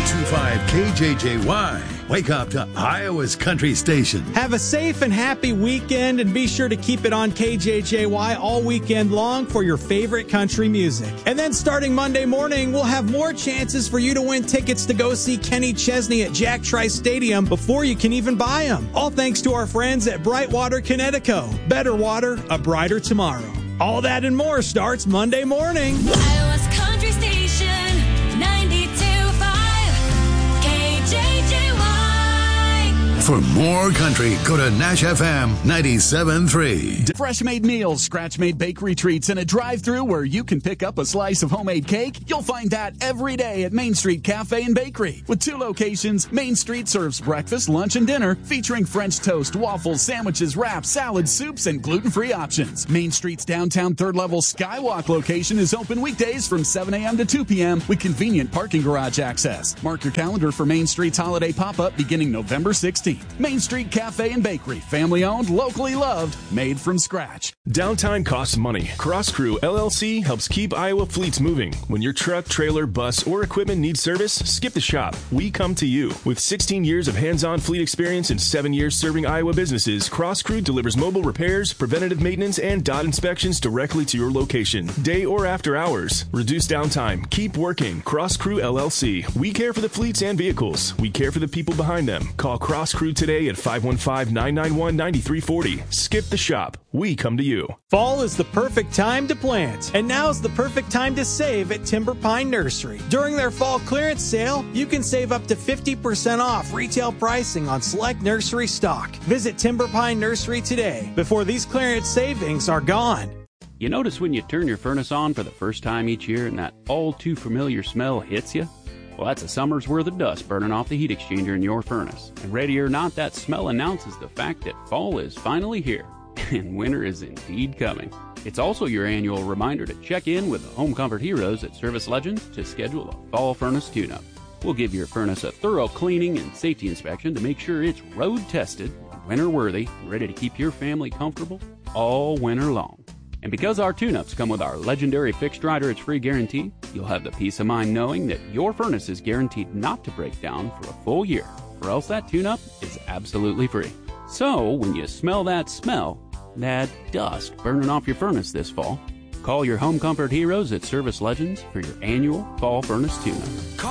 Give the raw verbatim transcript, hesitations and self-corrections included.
two five K J J Y. Wake up to Iowa's country station. Have a safe and happy weekend, and be sure to keep it on K J J Y all weekend long for your favorite country music. And then starting Monday morning, we'll have more chances for you to win tickets to go see Kenny Chesney at Jack Trice Stadium before you can even buy them. All thanks to our friends at Brightwater Connecticut. Better water, a brighter tomorrow. All that and more starts Monday morning. Iowa's country station, ninety-two point five K J J Y. For more country, go to Nash F M ninety-seven point three. Fresh-made meals, scratch-made bakery treats, and a drive-thru where you can pick up a slice of homemade cake. You'll find that every day at Main Street Cafe and Bakery. With two locations, Main Street serves breakfast, lunch, and dinner, featuring French toast, waffles, sandwiches, wraps, salads, soups, and gluten-free options. Main Street's downtown third-level Skywalk location is open weekdays from seven a.m. to two p.m. with convenient parking garage access. Mark your calendar for Main Street's holiday pop-up beginning November sixteenth. Main Street Cafe and Bakery, family-owned, locally loved, made from scratch. Downtime costs money. Cross Crew L L C helps keep Iowa fleets moving. When your truck, trailer, bus, or equipment needs service, skip the shop. We come to you. With sixteen years of hands-on fleet experience and seven years serving Iowa businesses, Cross Crew delivers mobile repairs, preventative maintenance, and D O T inspections directly to your location, day or after hours. Reduce downtime. Keep working. Cross Crew L L C. We care for the fleets and vehicles. We care for the people behind them. Call Cross Crew today at five one five, nine nine one, nine three four zero. Skip the shop. We come to you. Fall is the perfect time to plant, and now's the perfect time to save at Timber Pine Nursery. During their fall clearance sale, you can save up to fifty percent off retail pricing on select nursery stock. Visit Timber Pine Nursery today before these clearance savings are gone. You notice when you turn your furnace on for the first time each year and that all-too-familiar smell hits you? Well, that's a summer's worth of dust burning off the heat exchanger in your furnace. And ready or not, that smell announces the fact that fall is finally here, and winter is indeed coming. It's also your annual reminder to check in with the Home Comfort Heroes at Service Legends to schedule a fall furnace tune-up. We'll give your furnace a thorough cleaning and safety inspection to make sure it's road-tested, winter-worthy, and ready to keep your family comfortable all winter long. And because our tune-ups come with our legendary fixed rider it's free guarantee, you'll have the peace of mind knowing that your furnace is guaranteed not to break down for a full year, or else that tune-up is absolutely free. So, when you smell that smell, that dust burning off your furnace this fall, call your Home Comfort Heroes at Service Legends for your annual fall furnace tune-up.